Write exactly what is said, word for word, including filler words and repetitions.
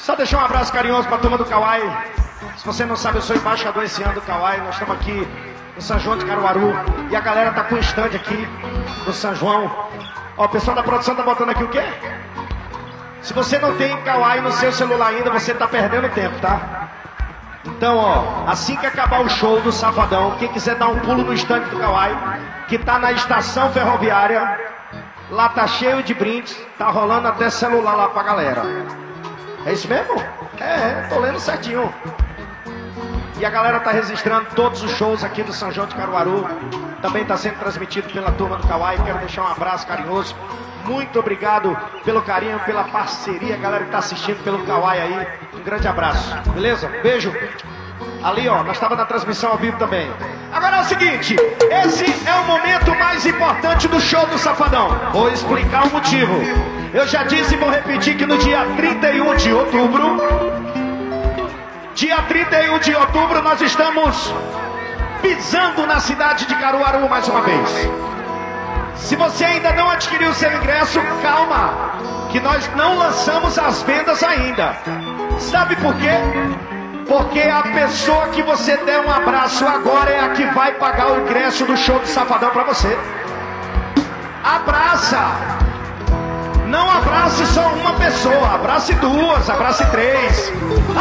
Só deixar um abraço carinhoso pra turma do Kawai. Se você não sabe, eu sou embaixador esse ano do Kawai. Nós estamos aqui no São João de Caruaru. E a galera tá com o stand aqui no São João. Ó, o pessoal da produção tá botando aqui o quê? Se você não tem Kawai no seu celular ainda, você tá perdendo tempo, tá? Então, ó, assim que acabar o show do Safadão, quem quiser dar um pulo no stand do Kawai, que tá na estação ferroviária, lá tá cheio de brindes, tá rolando até celular lá pra galera. É isso mesmo? É, é, tô lendo certinho. E a galera tá registrando todos os shows aqui do São João de Caruaru. Também tá sendo transmitido pela turma do Kawai. Quero deixar um abraço carinhoso. Muito obrigado pelo carinho, pela parceria, galera que tá assistindo pelo Kawai aí. Um grande abraço, beleza? Beijo. Ali, ó, nós estávamos na transmissão ao vivo também. Agora é o seguinte, esse é o momento mais importante do show do Safadão. Vou explicar o motivo. Eu já disse e vou repetir que no dia trinta e um de outubro, dia trinta e um de outubro, nós estamos pisando na cidade de Caruaru mais uma vez. Se você ainda não adquiriu o seu ingresso, calma, que nós não lançamos as vendas ainda. Sabe por quê? Porque a pessoa que você der um abraço agora é a que vai pagar o ingresso do show do Safadão pra você. Abraça! Não abrace só uma pessoa, abrace duas, abrace três.